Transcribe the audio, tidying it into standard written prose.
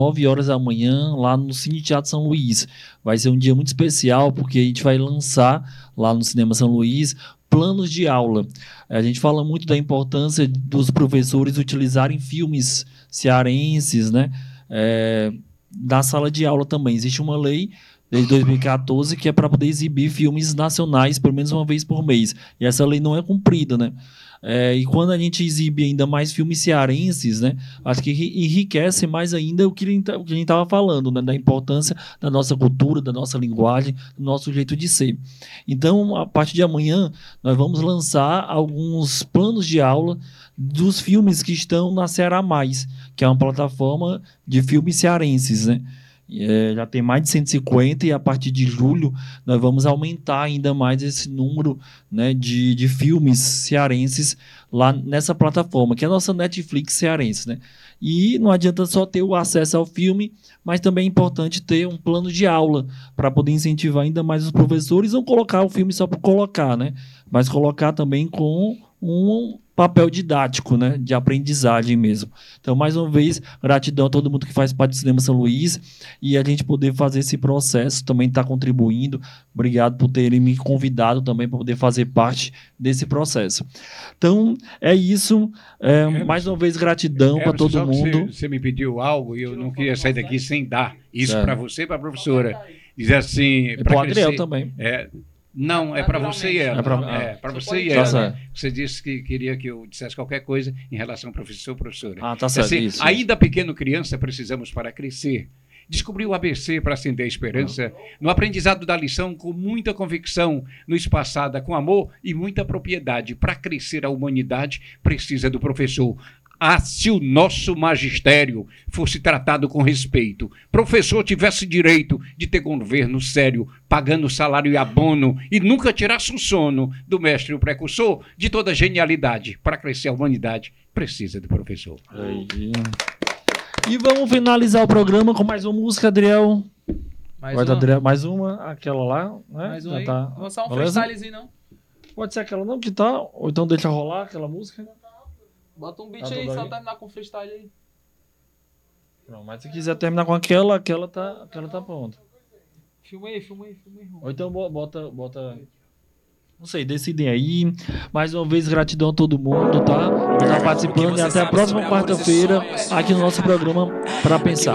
9 horas da manhã, lá no Cine Teatro São Luís. Vai ser um dia muito especial, porque a gente vai lançar, lá no Cinema São Luís, planos de aula. A gente fala muito da importância dos professores utilizarem filmes cearenses, né? Da sala de aula também. Existe uma lei desde 2014 que é para poder exibir filmes nacionais pelo menos uma vez por mês. E essa lei não é cumprida, né? E quando a gente exibe ainda mais filmes cearenses, né, acho que enriquece mais ainda o que a gente estava falando, né, da importância da nossa cultura, da nossa linguagem, do nosso jeito de ser. Então, a partir de amanhã, nós vamos lançar alguns planos de aula dos filmes que estão na Ceará Mais, que é uma plataforma de filmes cearenses, né? Já tem mais de 150 e a partir de julho nós vamos aumentar ainda mais esse número, né, de filmes cearenses lá nessa plataforma, que é a nossa Netflix cearense, né? E não adianta só ter o acesso ao filme, mas também é importante ter um plano de aula para poder incentivar ainda mais os professores, não colocar o filme só por colocar, né? Mas colocar também com um papel didático, né, de aprendizagem mesmo. Então, mais uma vez, gratidão a todo mundo que faz parte do Cinema São Luís e a gente poder fazer esse processo, também está contribuindo. Obrigado por terem me convidado também para poder fazer parte desse processo. Então, é isso. Mais uma vez, gratidão para todo mundo. Você me pediu algo e eu não queria sair daqui sem dar isso para você e para a professora. Dizer assim... E para o Adriel também. Não, é para você e ela. É para você e ela. Você disse que queria que eu dissesse qualquer coisa em relação ao professor ou professora. Tá certo, assim, isso. Ainda pequeno criança, precisamos para crescer. Descobrir o ABC para acender a esperança, no aprendizado da lição com muita convicção, nos passada com amor e muita propriedade. Para crescer a humanidade, precisa do professor. Se o nosso magistério fosse tratado com respeito, professor tivesse direito de ter governo sério, pagando salário e abono, e nunca tirasse o sono do mestre e o precursor, de toda genialidade, para crescer a humanidade, precisa do professor. E vamos finalizar o programa com mais uma música, Adriel. Mais uma, aquela lá, né? Mais uma aí. Tá. Vou só um freestylezinho, não? Pode ser aquela não que tá, ou então deixa rolar aquela música. Bota um beat aí, só terminar com freestyle aí. Não, mas se quiser terminar com aquela tá pronta. Filma aí, irmão. Ou então bota... Não sei, decidem aí. Mais uma vez, gratidão a todo mundo, tá? Por estar participando e até a próxima quarta-feira aqui no nosso programa Pra Pensar.